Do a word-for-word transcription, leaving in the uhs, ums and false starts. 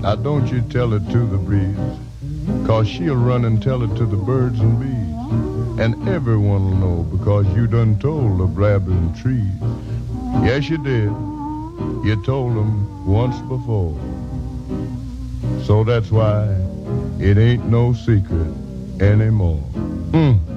Now don't you tell it to the breeze, 'cause she'll run and tell it to the birds and bees. And everyone'll know because you done told the blabbing trees. Yes, you did. You told them once before. So that's why it ain't no secret anymore. Hmm.